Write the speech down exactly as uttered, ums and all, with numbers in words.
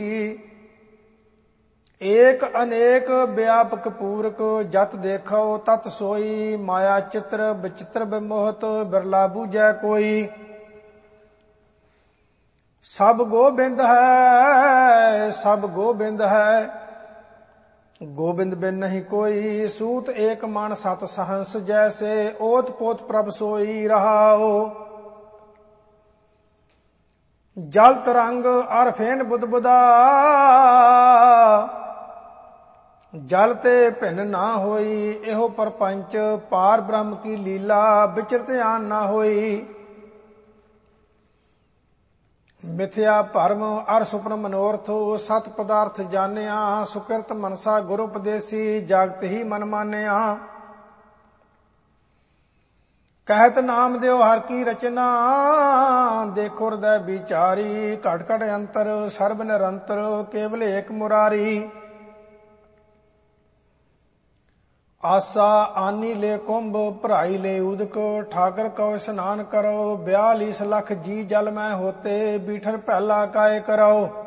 ਏਕ ਅਨੇਕ ਵਿਆਪਕ ਪੂਰਕ ਜਤ ਦੇਖੋ ਤਤ ਸੋਈ। ਮਾਇਆ ਚਿੱਤਰ ਵਿਚਿੱਤਰ ਬਿਮੋਹਤ ਬਿਰਲਾ ਬੂਝੈ ਕੋਈ। ਸਭ ਗੋਬਿੰਦ ਹੈ ਸਭ ਗੋਬਿੰਦ ਹੈ ਗੋਬਿੰਦ ਬਿਨ ਨਹੀਂ ਕੋਈ। ਸੂਤ ਏਕ ਮਨ ਸਤ ਸਹੰਸ ਜੈਸੇ ਓਤ ਪੋਤ ਪ੍ਰਭ ਸੋਈ ਰਹਾਓ। ਜਲ ਤਰੰਗ ਅਰ ਫੇਨ ਬੁੱਧ ਬੁਦਾ ਜਲ ਤੇ ਭਿੰਨ ਨਾ ਹੋਈ। ਇਹੋ ਪਰਪੰਚ ਪਾਰ ਬ੍ਰਹਮ ਕੀ ਲੀਲਾ ਵਿਚਰ ਧਿਆਨ ਨਾ ਹੋਈ। ਮਿਥਿਆ ਭਰਮ ਅਰ ਸੁਪਨ ਮਨੋਰਥ ਸਤ ਪਦਾਰਥ ਜਾਣਿਆ। ਸੁਕਿਰਤ ਮਨਸਾ ਗੁਰ ਉਪਦੇਸੀ ਜਗਤ ਹੀ ਮਨ ਮਾਨਿਆ। ਕਹਿਤ ਨਾਮ ਦਿਓ ਹਰ ਕੀ ਰਚਨਾ ਦੇਖੋ ਹਿਰਦੈ ਵਿਚਾਰੀ। ਘਟ ਘਟ ਅੰਤਰ ਸਰਬ ਨਿਰੰਤਰ ਕੇਵਲ ਏਕ ਮੁਰਾਰੀ। ਆਸਾ ਆਨੀ ਲੈ ਕੁੰਭ ਭਰਾਈ ਲੈ ਉਦਕ ਠਾਕਰ ਕਉ ਇਸਨਾਨ ਕਰੋ। ਬਿਆਲੀਸ ਲੱਖ ਜੀ ਜਲ ਮੈਂ ਹੋਤੇ ਬੀਠਰ ਪਹਿਲਾ ਕਾਇ ਕਰੋ।